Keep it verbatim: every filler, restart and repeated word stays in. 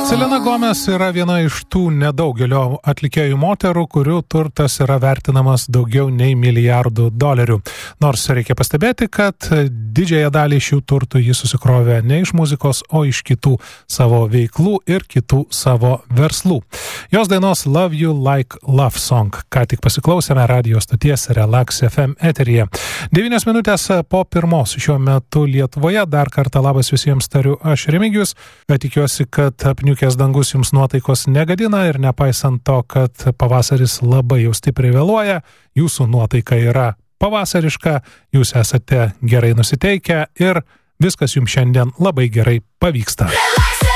Selena Gomez yra viena iš tų nedaugelio atlikėjų moterų, kurių turtas yra vertinamas daugiau nei milijardų dolerių. Nors reikia pastebėti, kad didžiąją dalį šių turtų ji susikrovė ne iš muzikos, o iš kitų savo veiklų ir kitų savo verslų. Jos dainos Love You Like Love Song ką tik pasiklausėme radio stoties Relax F M eteryje. Devynios minutės po pirmos šiuo metu Lietuvoje. Dar kartą labas visiems tariu aš Remigijus. Tikiuosi, kad apniukęs dangus jums nuotaikos negadina ir nepaisant to, kad pavasaris labai jau stipriai vėluoja, jūsų nuotaika yra pavasariška, jūs esate gerai nusiteikę ir viskas jums šiandien labai gerai pavyksta.